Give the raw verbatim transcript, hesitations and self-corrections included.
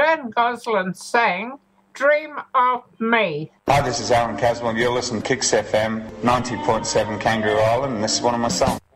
Ryan Gosling sang Dream of Me. Hi, this is Alan Caswell. You're listening to Kicks F M, ninety point seven Kangaroo Island, and this is one of my songs.